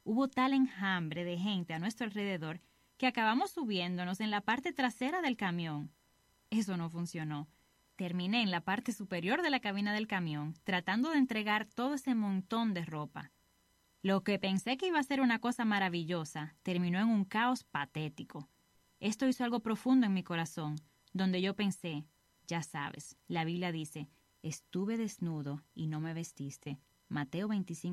Hubo tal enjambre de gente a nuestro alrededor que acabamos subiéndonos en la parte trasera del camión. Eso no funcionó. Terminé en la parte superior de la cabina del camión, tratando de entregar todo ese montón de ropa. Lo que pensé que iba a ser una cosa maravillosa, terminó en un caos patético. Esto hizo algo profundo en mi corazón, donde yo pensé, ya sabes, la Biblia dice, estuve desnudo y no me vestiste. Mateo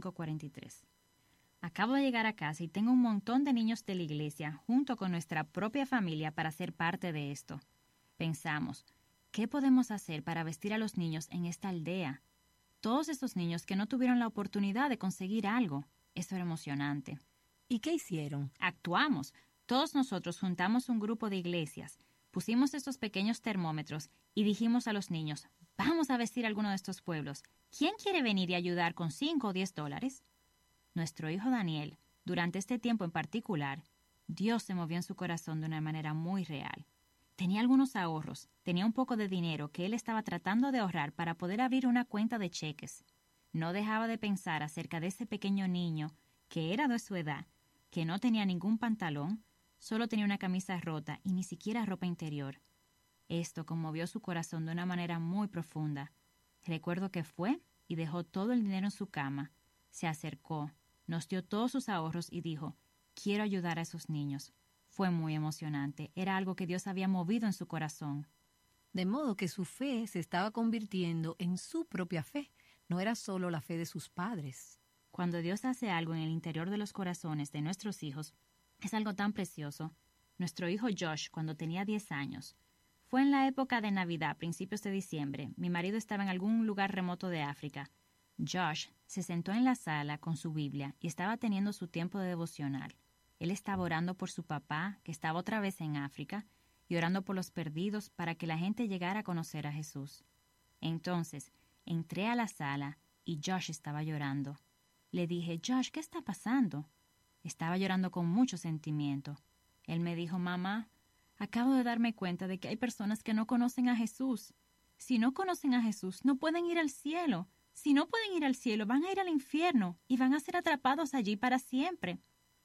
25:43. Acabo de llegar a casa y tengo un montón de niños de la iglesia, junto con nuestra propia familia, para ser parte de esto. Pensamos, ¿qué podemos hacer para vestir a los niños en esta aldea? Todos esos niños que no tuvieron la oportunidad de conseguir algo. Eso era emocionante. ¿Y qué hicieron? Actuamos. Todos nosotros juntamos un grupo de iglesias, pusimos estos pequeños termómetros y dijimos a los niños, vamos a vestir a alguno de estos pueblos. ¿Quién quiere venir y ayudar con $5 o $10? Nuestro hijo Daniel, durante este tiempo en particular, Dios se movió en su corazón de una manera muy real. Tenía algunos ahorros, tenía un poco de dinero que él estaba tratando de ahorrar para poder abrir una cuenta de cheques. No dejaba de pensar acerca de ese pequeño niño que era de su edad, que no tenía ningún pantalón, solo tenía una camisa rota y ni siquiera ropa interior. Esto conmovió su corazón de una manera muy profunda. Recuerdo que fue y dejó todo el dinero en su cama, se acercó, nos dio todos sus ahorros y dijo, quiero ayudar a esos niños. Fue muy emocionante, era algo que Dios había movido en su corazón. De modo que su fe se estaba convirtiendo en su propia fe, no era solo la fe de sus padres. Cuando Dios hace algo en el interior de los corazones de nuestros hijos, es algo tan precioso. Nuestro hijo Josh, cuando tenía 10 años, fue en la época de Navidad, principios de diciembre. Mi marido estaba en algún lugar remoto de África. Josh se sentó en la sala con su Biblia y estaba teniendo su tiempo de devocional. Él estaba orando por su papá, que estaba otra vez en África, y orando por los perdidos para que la gente llegara a conocer a Jesús. Entonces, entré a la sala y Josh estaba llorando. Le dije, Josh, ¿qué está pasando? Estaba llorando con mucho sentimiento. Él me dijo, mamá, acabo de darme cuenta de que hay personas que no conocen a Jesús. Si no conocen a Jesús, no pueden ir al cielo. Si no pueden ir al cielo, van a ir al infierno y van a ser atrapados allí para siempre.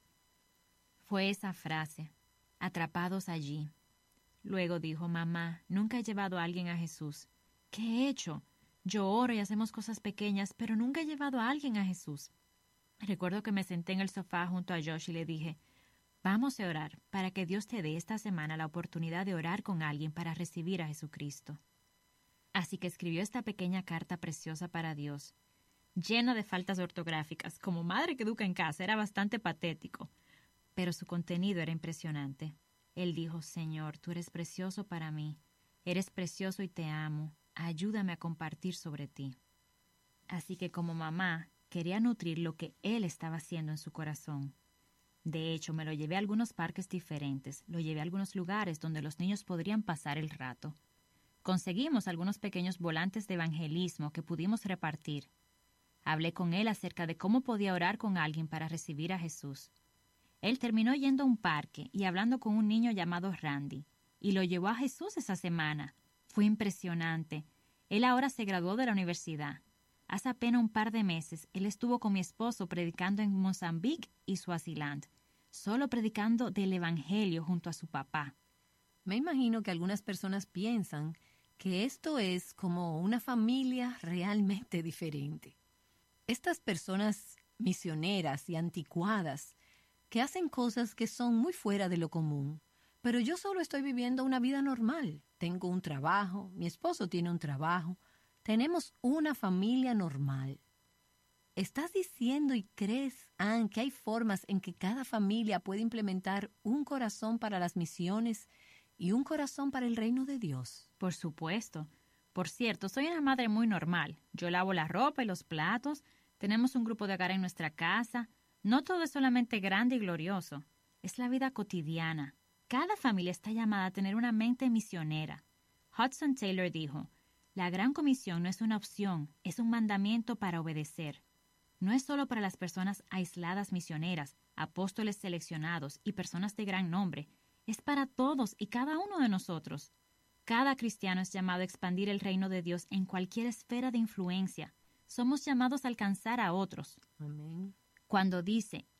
Fue esa frase, atrapados allí. Luego dijo, mamá, nunca he llevado a alguien a Jesús. ¿Qué he hecho? Yo oro y hacemos cosas pequeñas, pero nunca he llevado a alguien a Jesús. Recuerdo que me senté en el sofá junto a Josh y le dije, vamos a orar para que Dios te dé esta semana la oportunidad de orar con alguien para recibir a Jesucristo. Así que escribió esta pequeña carta preciosa para Dios, llena de faltas ortográficas. Como madre que educa en casa era bastante patético, pero su contenido era impresionante. Él dijo, Señor, tú eres precioso para mí, eres precioso y te amo, ayúdame a compartir sobre ti. Así que como mamá, quería nutrir lo que él estaba haciendo en su corazón. De hecho, me lo llevé a algunos parques diferentes, lo llevé a algunos lugares donde los niños podrían pasar el rato. Conseguimos algunos pequeños volantes de evangelismo que pudimos repartir. Hablé con él acerca de cómo podía orar con alguien para recibir a Jesús. Él terminó yendo a un parque y hablando con un niño llamado Randy, y lo llevó a Jesús esa semana. Fue impresionante. Él ahora se graduó de la universidad. Hace apenas un par de meses, él estuvo con mi esposo predicando en Mozambique y Swaziland, solo predicando del Evangelio junto a su papá. Me imagino que algunas personas piensan que esto es como una familia realmente diferente. Estas personas misioneras y anticuadas que hacen cosas que son muy fuera de lo común. Pero yo solo estoy viviendo una vida normal. Tengo un trabajo, mi esposo tiene un trabajo, tenemos una familia normal. ¿Estás diciendo y crees, Ann, que hay formas en que cada familia puede implementar un corazón para las misiones y un corazón para el reino de Dios? Por supuesto. Por cierto, soy una madre muy normal. Yo lavo la ropa y los platos, tenemos un grupo de hogar en nuestra casa. No todo es solamente grande y glorioso. Es la vida cotidiana. Cada familia está llamada a tener una mente misionera. Hudson Taylor dijo, la Gran Comisión no es una opción, es un mandamiento para obedecer. No es solo para las personas aisladas misioneras, apóstoles seleccionados y personas de gran nombre. Es para todos y cada uno de nosotros. Cada cristiano es llamado a expandir el reino de Dios en cualquier esfera de influencia. Somos llamados a alcanzar a otros. Amén. Cuando dice,